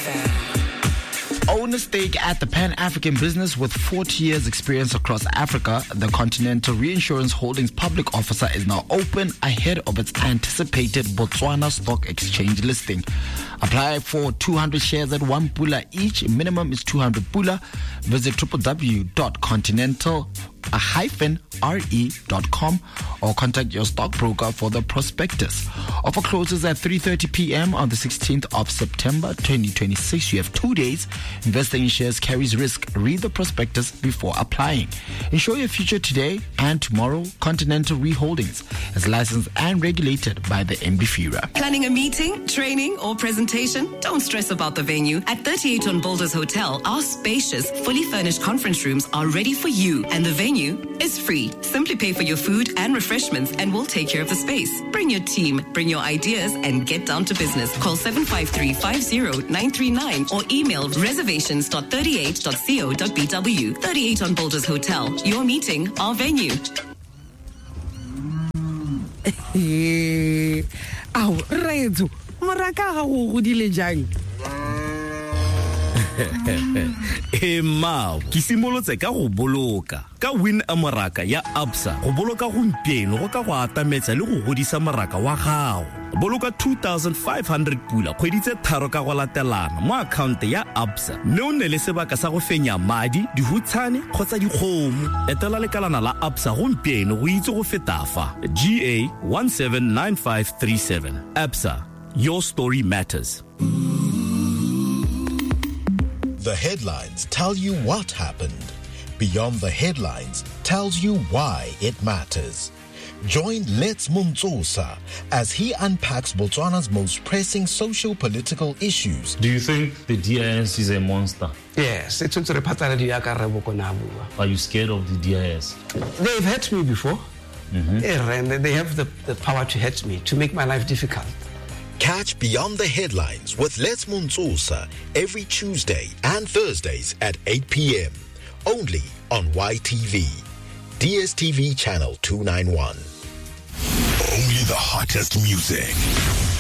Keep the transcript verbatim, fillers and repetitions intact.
F M. Own a stake at the Pan-African business with forty years experience across Africa. The Continental Reinsurance Holdings public officer is now open ahead of its anticipated Botswana Stock Exchange listing. Apply for two hundred shares at one pula each. Minimum is two hundred pula. Visit w w w dot continental r e dot com or contact your stockbroker for the prospectus. Offer closes at three thirty p.m. on the sixteenth of September twenty twenty-six. You have two days. Investing in shares carries risk. Read the prospectus before applying. Ensure your future today and tomorrow. Continental Re Holdings is licensed and regulated by the M B F I R A. Planning a meeting, training, or presentation? Don't stress about the venue. At thirty-eight on Boulders Hotel, our spacious, fully furnished conference rooms are ready for you, and the venue is free. Simply pay for your food and refreshments and we'll take care of the space. Bring your team, bring your ideas, and get down to business. Call seven five three, five zero nine three nine or email reservations dot thirty-eight dot co dot b w. thirty-eight on Boulders Hotel. Your meeting, our venue. Au, Rezo, maraka ha go godile jang. E mao ke simolotse ka go boloka ka win amaraka ya Absa go boloka gompieno go ka go atametsa le go godisa maraka wa gago. Boloka two thousand five hundred pula kgwedi tse tharo ka go latelana mo account ya Absa mme o ne le sebaka sa go fenya madi dihutshane kgotsa dikgomo. Etela lekalana la Absa gompieno go itse go fetafa G A one seven nine five three seven. Absa, your story matters. The headlines tell you what happened. Beyond the headlines tells you why it matters. Join Let's Mumtsosa as he unpacks Botswana's most pressing socio-political issues. Do you think the D I S is a monster? Yes, it's also Are you scared of the D I S? They've hurt me before. Mm-hmm. Yeah, and they have the, the power to hurt me, to make my life difficult. Catch Beyond the Headlines with Les Mumtsosa every Tuesday and Thursdays at eight p.m. only on Y T V. D S T V channel two ninety-one. Only the hottest music.